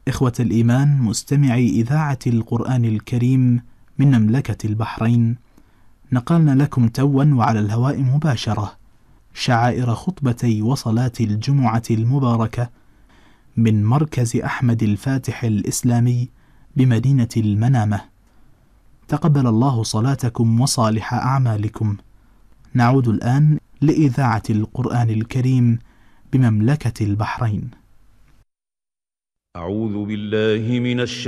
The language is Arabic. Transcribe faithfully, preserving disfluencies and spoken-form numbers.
إخوة الإيمان مستمعي إذاعة القرآن الكريم من مملكة البحرين، نقلنا لكم توا وعلى الهواء مباشرة شعائر خطبتي وصلاة الجمعة المباركة من مركز أحمد الفاتح الإسلامي بمدينة المنامة. تقبل الله صلاتكم وصالح أعمالكم. نعود الآن لإذاعة القرآن الكريم بمملكة البحرين. أعوذ بالله من الشيطان